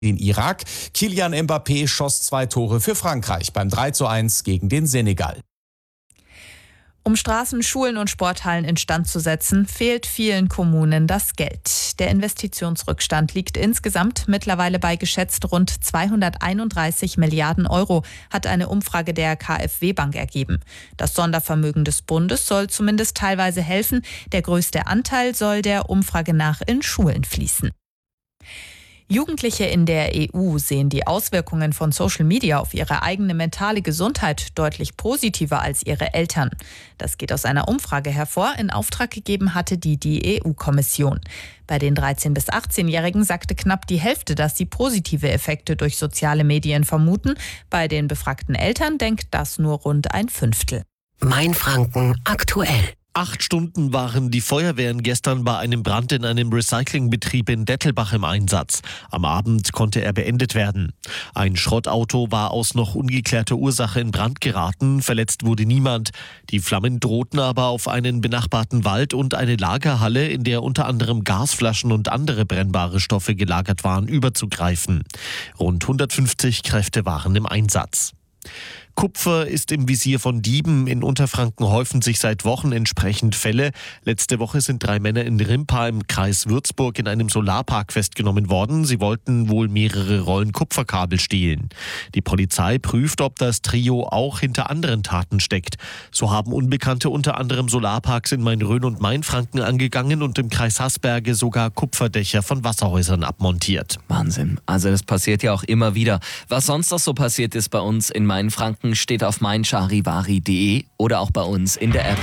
den Irak. Kylian Mbappé schoss 2 Tore für Frankreich beim 3:1 gegen den Senegal. Um Straßen, Schulen und Sporthallen instand zu setzen, fehlt vielen Kommunen das Geld. Der Investitionsrückstand liegt insgesamt mittlerweile bei geschätzt rund 231 Milliarden Euro, hat eine Umfrage der KfW-Bank ergeben. Das Sondervermögen des Bundes soll zumindest teilweise helfen. Der größte Anteil soll der Umfrage nach in Schulen fließen. Jugendliche in der EU sehen die Auswirkungen von Social Media auf ihre eigene mentale Gesundheit deutlich positiver als ihre Eltern. Das geht aus einer Umfrage hervor, in Auftrag gegeben hatte die EU-Kommission. Bei den 13- bis 18-Jährigen sagte knapp die Hälfte, dass sie positive Effekte durch soziale Medien vermuten. Bei den befragten Eltern denkt das nur rund ein Fünftel. Mainfranken aktuell. 8 Stunden waren die Feuerwehren gestern bei einem Brand in einem Recyclingbetrieb in Dettelbach im Einsatz. Am Abend konnte er beendet werden. Ein Schrottauto war aus noch ungeklärter Ursache in Brand geraten. Verletzt wurde niemand. Die Flammen drohten aber auf einen benachbarten Wald und eine Lagerhalle, in der unter anderem Gasflaschen und andere brennbare Stoffe gelagert waren, überzugreifen. Rund 150 Kräfte waren im Einsatz. Kupfer ist im Visier von Dieben. In Unterfranken häufen sich seit Wochen entsprechend Fälle. Letzte Woche sind 3 Männer in Rimpa im Kreis Würzburg in einem Solarpark festgenommen worden. Sie wollten wohl mehrere Rollen Kupferkabel stehlen. Die Polizei prüft, ob das Trio auch hinter anderen Taten steckt. So haben Unbekannte unter anderem Solarparks in Main-Rhön und Mainfranken angegangen und im Kreis Haßberge sogar Kupferdächer von Wasserhäusern abmontiert. Wahnsinn. Also das passiert ja auch immer wieder. Was sonst noch so passiert ist bei uns in Mainfranken, steht auf meincharivari.de oder auch bei uns in der App.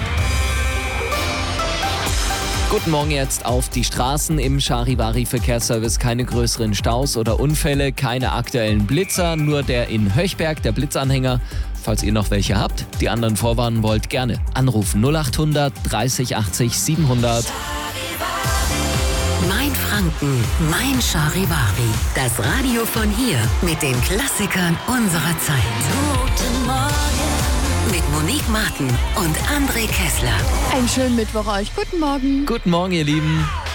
Guten Morgen jetzt auf die Straßen im Charivari-Verkehrsservice. Keine größeren Staus oder Unfälle, keine aktuellen Blitzer, nur der in Höchberg, der Blitzanhänger. Falls ihr noch welche habt, die anderen vorwarnen wollt, gerne anrufen 0800 30 80 700. Mainfranken, Mein Charivari. Das Radio von hier mit den Klassikern unserer Zeit. Guten Morgen. Mit Monique Martin und André Kessler. Einen schönen Mittwoch euch. Guten Morgen. Guten Morgen, ihr Lieben.